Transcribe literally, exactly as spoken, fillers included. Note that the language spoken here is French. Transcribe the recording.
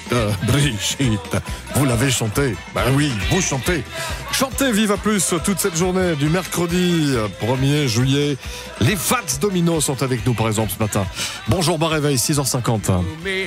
euh, Brigitte, vous l'avez chanté. Ben oui, vous chantez. Chantez Viva Plus toute cette journée du mercredi premier juillet. Les Fats Domino sont avec nous par exemple ce matin. Bonjour, bon réveil, six heures cinquante.